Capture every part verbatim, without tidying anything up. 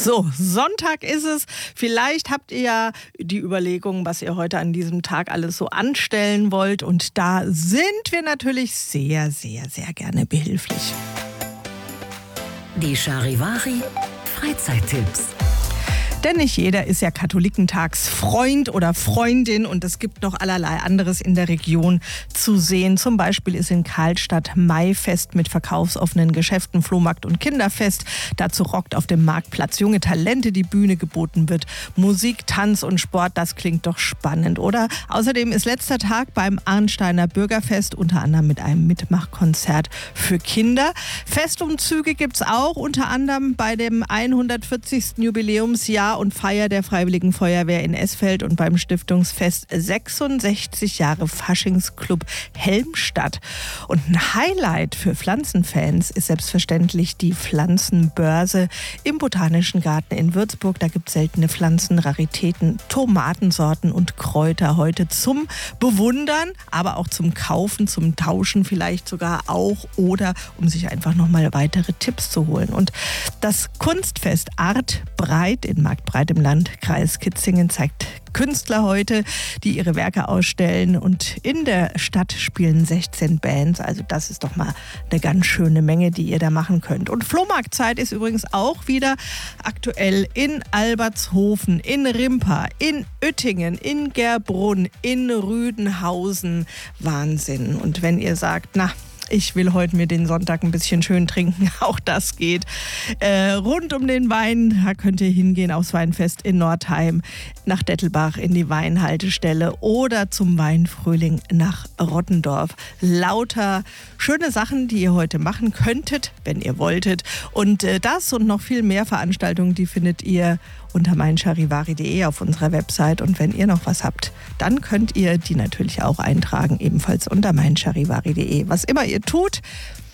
So, Sonntag ist es. Vielleicht habt ihr ja die Überlegung, was ihr heute an diesem Tag alles so anstellen wollt. Und da sind wir natürlich sehr, sehr, sehr gerne behilflich. Die Charivari Freizeittipps. Denn nicht jeder ist ja Katholikentagsfreund oder Freundin und es gibt noch allerlei anderes in der Region zu sehen. Zum Beispiel ist in Karlstadt Maifest mit verkaufsoffenen Geschäften, Flohmarkt und Kinderfest. Dazu rockt auf dem Marktplatz junge Talente die Bühne, geboten wird Musik, Tanz und Sport. Das klingt doch spannend, oder? Außerdem ist letzter Tag beim Arnsteiner Bürgerfest, unter anderem mit einem Mitmachkonzert für Kinder. Festumzüge gibt's auch, unter anderem bei dem hundertvierzigsten Jubiläumsjahr und Feier der Freiwilligen Feuerwehr in Esfeld und beim Stiftungsfest sechsundsechzig Jahre Faschingsclub Helmstadt. Und ein Highlight für Pflanzenfans ist selbstverständlich die Pflanzenbörse im Botanischen Garten in Würzburg. Da gibt es seltene Pflanzen, Raritäten, Tomatensorten und Kräuter heute zum Bewundern, aber auch zum Kaufen, zum Tauschen vielleicht sogar auch oder um sich einfach nochmal weitere Tipps zu holen. Und das Kunstfest Art Breit in Marktbreit im Landkreis Kitzingen zeigt Künstler heute, die ihre Werke ausstellen, und in der Stadt spielen sechzehn Bands, also das ist doch mal eine ganz schöne Menge, die ihr da machen könnt. Und Flohmarktzeit ist übrigens auch wieder aktuell in Albertshofen, in Rimpa, in Uettingen, in Gerbrunn, in Rüdenhausen. Wahnsinn. Und wenn ihr sagt, na, ich will heute mir den Sonntag ein bisschen schön trinken, auch das geht. Äh, rund um den Wein, da könnt ihr hingehen aufs Weinfest in Nordheim, nach Dettelbach in die Weinhaltestelle oder zum Weinfrühling nach Rottendorf. Lauter schöne Sachen, die ihr heute machen könntet, wenn ihr wolltet. Und äh, das und noch viel mehr Veranstaltungen, die findet ihr unter meincharivari punkt de auf unserer Website. Und wenn ihr noch was habt, dann könnt ihr die natürlich auch eintragen, ebenfalls unter meincharivari punkt de. Was immer ihr tut,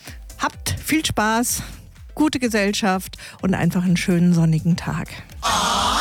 habt viel Spaß, gute Gesellschaft und einfach einen schönen sonnigen Tag.